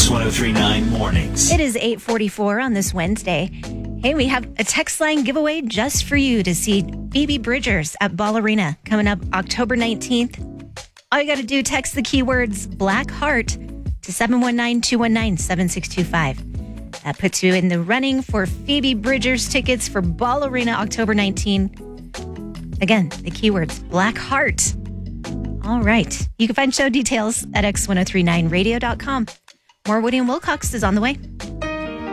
X1039 Mornings. It is 8:44 on this Wednesday. Hey, we have a text line giveaway just for you to see Phoebe Bridgers at Ball Arena coming up October 19th. All you got to do, text the keywords Black Heart to 719-219-7625. That puts you in the running for Phoebe Bridgers tickets for Ball Arena October 19th. Again, the keywords Black Heart. All right. You can find show details at x1039radio.com. More Woody and Wilcox is on the way.